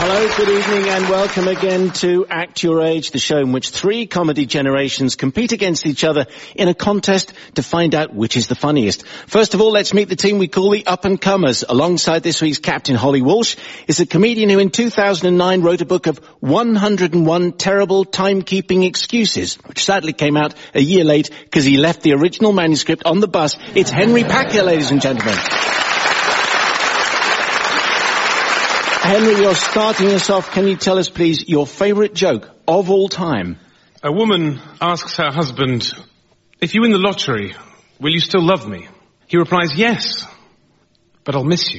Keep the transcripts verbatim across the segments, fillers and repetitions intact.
Hello, good evening and welcome again to Act Your Age, the show in which three comedy generations compete against each other in a contest to find out which is the funniest. First of all, let's meet the team we call the Up-and-Comers. Alongside this week's captain, Holly Walsh, is a comedian who in two thousand nine wrote a book of one hundred and one terrible timekeeping excuses, which sadly came out a year late because he left the original manuscript on the bus. It's Henry Packer, ladies and gentlemen. Henry, you're starting us off. Can you tell us, please, your favourite joke of all time? A woman asks her husband, if you win the lottery, will you still love me? He replies, yes, but I'll miss you.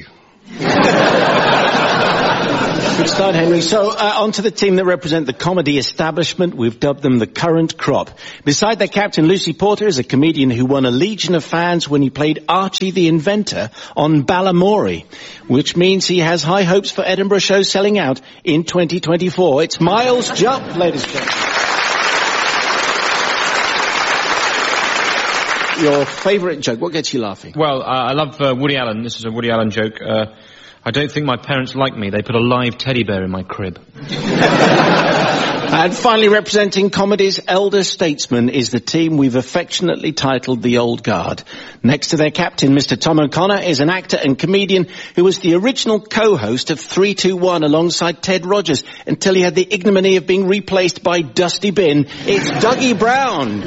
Good start, Henry. So, uh, on to the team that represent the comedy establishment. We've dubbed them the current crop. Beside their captain, Lucy Porter, is a comedian who won a legion of fans when he played Archie the Inventor on Balamory, which means he has high hopes for Edinburgh shows selling out in twenty twenty-four. It's Miles Jupp, ladies and gentlemen. Your favourite joke, what gets you laughing? Well, uh, I love uh, Woody Allen. This is a Woody Allen joke. Uh, I don't think my parents like me. They put a live teddy bear in my crib. And finally, representing comedy's elder statesman is the team we've affectionately titled the Old Guard. Next to their captain, Mister Tom O'Connor, is an actor and comedian who was the original co-host of three two one alongside Ted Rogers until he had the ignominy of being replaced by Dusty Bin. It's Dougie Brown.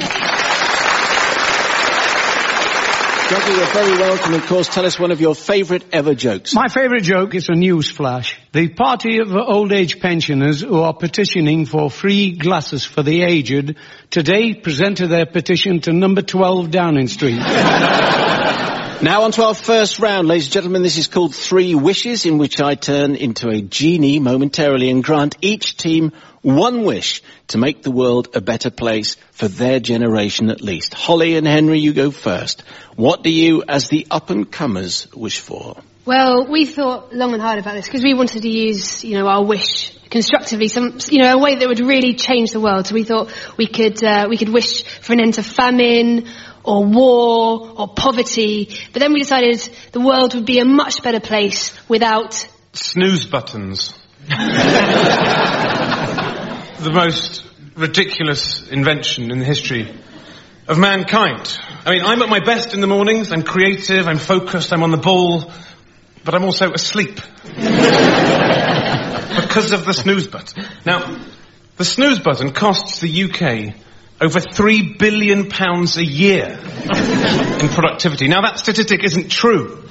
Dougie, you're very welcome. Of course, tell us one of your favourite ever jokes. My favourite joke is a news flash. The party of old age pensioners who are petitioning for free glasses for the aged today presented their petition to number twelve Downing Street. Now on to our first round, ladies and gentlemen. This is called Three Wishes, in which I turn into a genie momentarily and grant each team one wish to make the world a better place for their generation at least. Holly and Henry, you go first. What do you, as the up-and-comers, wish for? Well, we thought long and hard about this because we wanted to use, you know, our wish constructively, some, you know, a way that would really change the world. So we thought we could, uh, we could wish for an end to famine, or war, or poverty. But then we decided the world would be a much better place without... snooze buttons. The most ridiculous invention in the history of mankind. I mean, I'm at my best in the mornings, I'm creative, I'm focused, I'm on the ball, but I'm also asleep. Because of the snooze button. Now, the snooze button costs the U K over three billion pounds a year in productivity. Now, that statistic isn't true.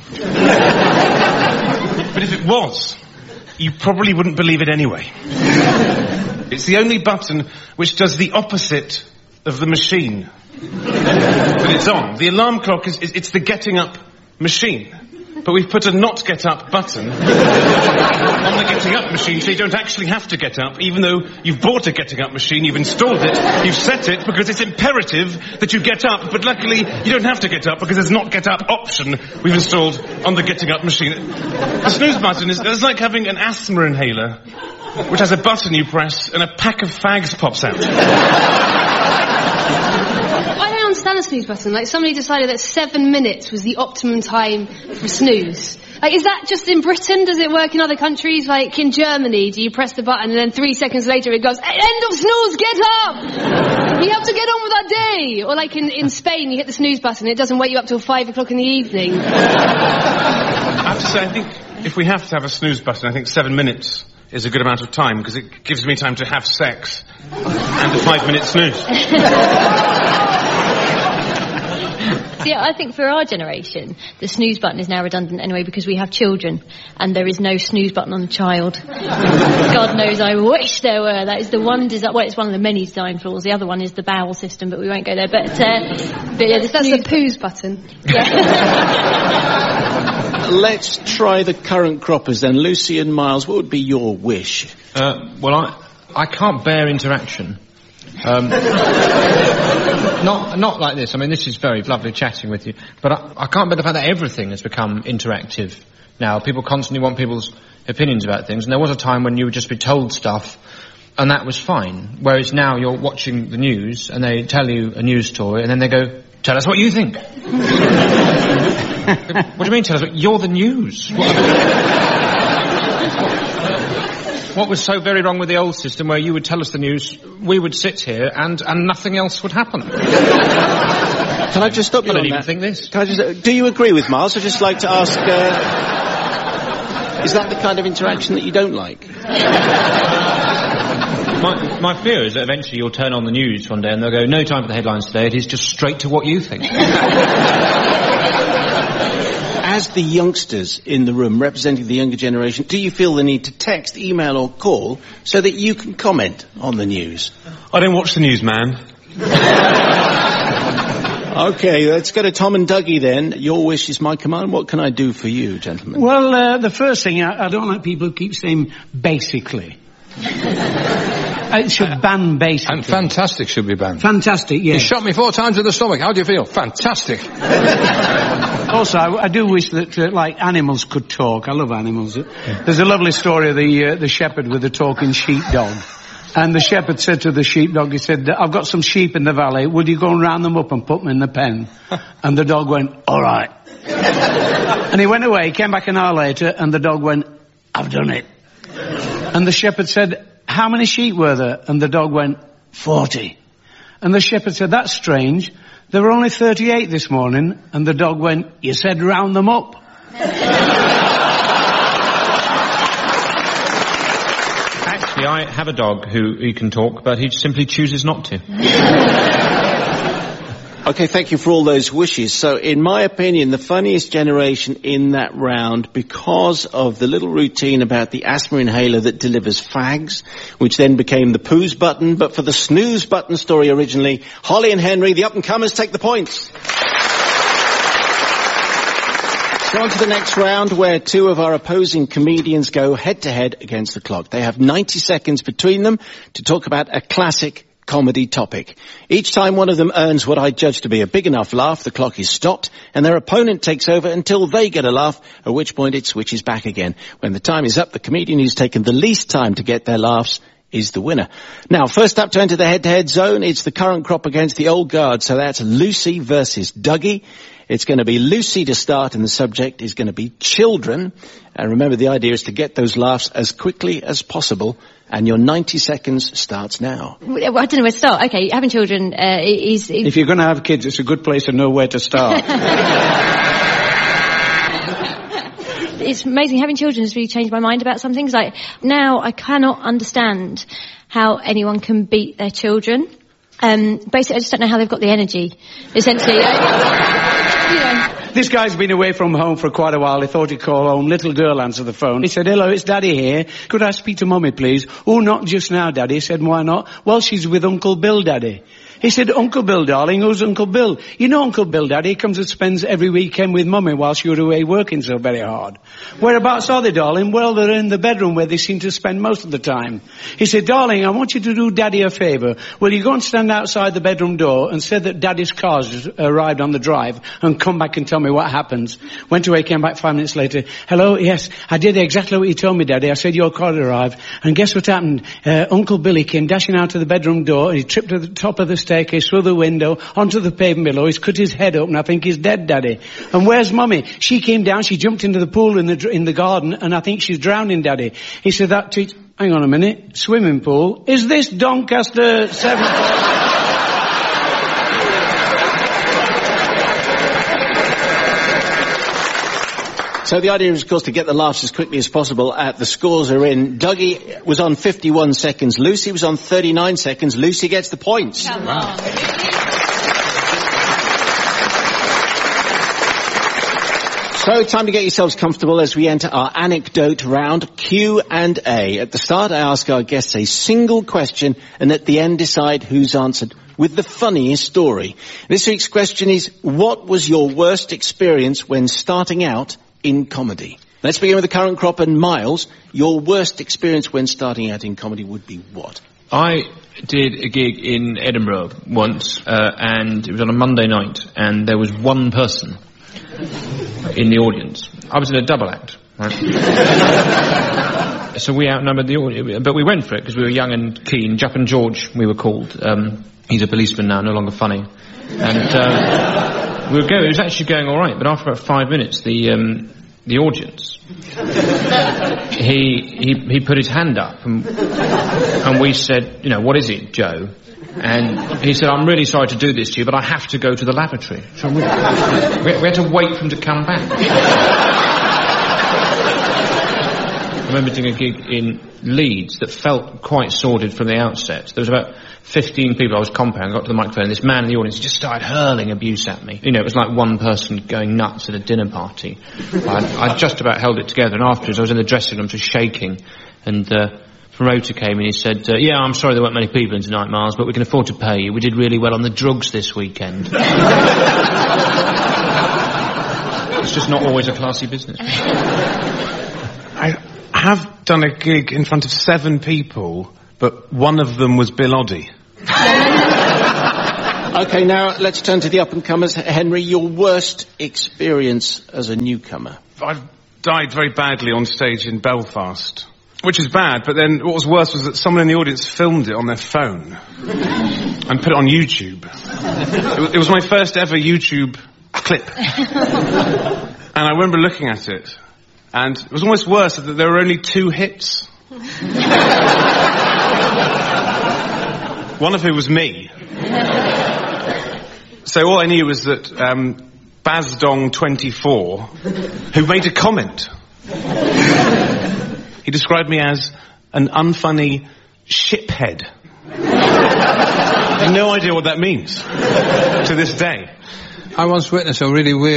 But if it was, you probably wouldn't believe it anyway. It's the only button which does the opposite of the machine that it's on. The alarm clock is, is it's the getting up machine. But we've put a not get up button on the getting up machine, so you don't actually have to get up, even though you've bought a getting up machine, you've installed it, you've set it, because it's imperative that you get up, but luckily you don't have to get up because there's not get up option we've installed on the getting up machine. The snooze button is it's like having an asthma inhaler, which has a button you press and a pack of fags pops out. Understand a snooze button. Like, somebody decided that seven minutes was the optimum time for snooze. Like, is that just in Britain? Does it work in other countries? Like, in Germany, do you press the button and then three seconds later it goes, end of snooze, get up! We have to get on with our day! Or like in, in Spain, you hit the snooze button, it doesn't wake you up till five o'clock in the evening. I have to say, I think if we have to have a snooze button, I think seven minutes is a good amount of time, because it gives me time to have sex and a five-minute snooze. Yeah, I think for our generation, the snooze button is now redundant anyway because we have children and there is no snooze button on a child. God knows I wish there were. That is the one design, well, it's one of the many design flaws. The other one is the bowel system, but we won't go there. But, uh, but yeah, the that's snooze... the poos button. Yeah. Let's try the current croppers then. Lucy and Miles, what would be your wish? Uh, well, I, I can't bear interaction. Um, not not like this. I mean, this is very lovely chatting with you, but I, I can't bear the fact that everything has become interactive now. People constantly want people's opinions about things, and there was a time when you would just be told stuff, and that was fine. Whereas now you're watching the news, and they tell you a news story, and then they go, tell us what you think. What do you mean, tell us? You're the news. What, what was so very wrong with the old system where you would tell us the news, we would sit here and, and nothing else would happen? Can I just stop you I don't on even that? think this. Can I just, uh, do you agree with Miles? I'd just like to ask, uh, is that the kind of interaction that you don't like? My, my fear is that eventually you'll turn on the news one day and they'll go, no time for the headlines today, it is just straight to what you think. As the youngsters in the room representing the younger generation, do you feel the need to text, email or call so that you can comment on the news? I don't watch the news, man. Okay, let's go to Tom and Dougie then. Your wish is my command. What can I do for you, gentlemen? Well, uh, the first thing, I, I don't like people who keep saying basically. It should ban basically. And fantastic should be banned. Fantastic, yes. You shot me four times in the stomach. How do you feel? Fantastic. Also, I, I do wish that, uh, like, animals could talk. I love animals. There's a lovely story of the, uh, the shepherd with the talking sheepdog. And the shepherd said to the sheepdog, he said, I've got some sheep in the valley. Would you go and round them up and put them in the pen? And the dog went, all right. And he went away. He came back an hour later and the dog went, I've done it. And the shepherd said, how many sheep were there? And the dog went, forty. And the shepherd said, that's strange. There were only thirty-eight this morning. And the dog went, you said round them up. Actually, I have a dog who, who can talk, but he simply chooses not to. Okay, thank you for all those wishes. So, in my opinion, the funniest generation in that round, because of the little routine about the asthma inhaler that delivers fags, which then became the poos button, but for the snooze button story originally, Holly and Henry, the up-and-comers, take the points. So on to the next round, where two of our opposing comedians go head-to-head against the clock. They have ninety seconds between them to talk about a classic comedy topic. Each time one of them earns what I judge to be a big enough laugh, the clock is stopped and their opponent takes over until they get a laugh, at which point it switches back again. When the time is up, the comedian who's taken the least time to get their laughs is the winner. Now, first up to enter the head-to-head zone, it's the current crop against the old guard. So that's Lucy versus Dougie. It's going to be Lucy to start, and the subject is going to be children. And remember, the idea is to get those laughs as quickly as possible. And your ninety seconds starts now. Well, I don't know where to start. Okay, having children uh, is... If you're going to have kids, it's a good place to know where to start. It's amazing. Having children has really changed my mind about some things. Like, now I cannot understand how anyone can beat their children. Um, basically, I just don't know how they've got the energy, essentially. I, you know. This guy's been away from home for quite a while. He thought he'd call home. Little girl answered the phone. He said, hello, it's Daddy here. Could I speak to Mummy, please? Oh, not just now, Daddy. He said, why not? Well, she's with Uncle Bill, Daddy. He said, Uncle Bill, darling, who's Uncle Bill? You know Uncle Bill, Daddy, he comes and spends every weekend with Mummy while she was away working so very hard. Whereabouts are they, darling? Well, they're in the bedroom where they seem to spend most of the time. He said, darling, I want you to do Daddy a favour. Will you go and stand outside the bedroom door and say that Daddy's car's arrived on the drive and come back and tell me what happens? Went away, came back five minutes later. Hello, yes, I did exactly what you told me, Daddy. I said your car arrived. And guess what happened? Uh, Uncle Billy came dashing out to the bedroom door and he tripped to the top of the staircase through the window onto the pavement below. He's cut his head open. I think he's dead, Daddy. And where's Mummy? She came down. She jumped into the pool in the in the garden, and I think she's drowning, Daddy. He said that to... Hang on a minute. Swimming pool? Is this Doncaster seven? So the idea is, of course, to get the laughs as quickly as possible. At the scores are in. Dougie was on fifty-one seconds. Lucy was on thirty-nine seconds. Lucy gets the points. Come on. So, time to get yourselves comfortable as we enter our anecdote round, Q and A. At the start, I ask our guests a single question, and at the end decide who's answered with the funniest story. This week's question is, what was your worst experience when starting out in comedy? Let's begin with the current crop, and Miles, your worst experience when starting out in comedy would be what? I did a gig in Edinburgh once, uh, and it was on a Monday night, and there was one person in the audience. I was in a double act, right? So we outnumbered the audience, but we went for it because we were young and keen. Jupp and George, we were called. Um, he's a policeman now, no longer funny. And um, we were going. It was actually going all right, but after about five minutes, the um, the audience he, he he put his hand up and, and we said, you know, what is it, Joe? And he said, I'm really sorry to do this to you, but I have to go to the lavatory. So we, we, we had to wait for him to come back. I remember doing a gig in Leeds that felt quite sordid from the outset. There was about fifteen people I was comparing. I got to the microphone and this man in the audience just started hurling abuse at me. You know, it was like one person going nuts at a dinner party. I, I just about held it together, and afterwards I was in the dressing room just shaking, and the promoter came and he said, uh, yeah, I'm sorry there weren't many people in tonight, Miles, but we can afford to pay you. We did really well on the drugs this weekend. It's just not always a classy business. I have done a gig in front of seven people, but one of them was Bill Oddie. Okay, now let's turn to the up-and-comers. Henry, your worst experience as a newcomer? I died very badly on stage in Belfast, which is bad, but then what was worse was that someone in the audience filmed it on their phone and put it on YouTube. It was, it was my first ever YouTube clip. And I remember looking at it, and it was almost worse that there were only two hits. One of whom was me. So all I knew was that um, Bazdong twenty-four, who made a comment, he described me as an unfunny shiphead. I have no idea what that means to this day. I once witnessed a really weird